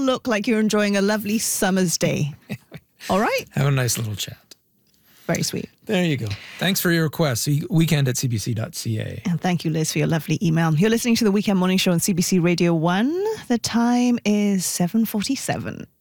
look like you're enjoying a lovely summer's day. All right? Have a nice little chat. Very sweet. There you go. Thanks for your request. Weekend@cbc.ca. And thank you, Liz, for your lovely email. You're listening to the Weekend Morning Show on CBC Radio 1. The time is 7:47.